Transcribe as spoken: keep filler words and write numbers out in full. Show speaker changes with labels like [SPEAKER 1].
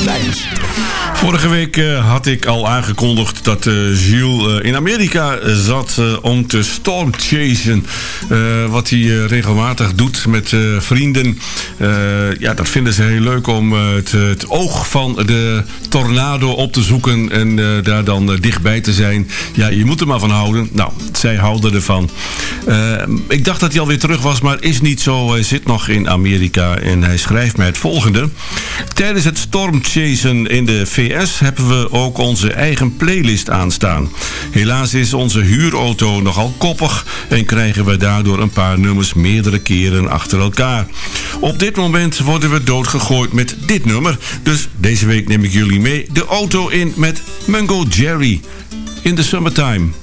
[SPEAKER 1] tijdens.
[SPEAKER 2] Vorige week uh, had ik al aangekondigd dat uh, Jules uh, in Amerika zat uh, om te stormchasen. Uh, wat hij uh, regelmatig doet met uh, vrienden. Uh, ja, dat vinden ze heel leuk om uh, het, het oog van de tornado op te zoeken en uh, daar dan uh, dichtbij te zijn. Ja, je moet er maar van houden. Nou, zij houden ervan. Uh, ik dacht dat hij alweer terug was, maar is niet zo. Hij zit nog in Amerika en hij schrijft mij het volgende. Tijdens het stormchasen in de V S hebben we ook onze eigen playlist aanstaan. Helaas is onze huurauto nogal koppig en krijgen we daardoor een paar nummers meerdere keren achter elkaar. Op dit moment worden we doodgegooid met dit nummer. Dus deze week neem ik jullie mee de auto in met Mungo Jerry in the Summertime.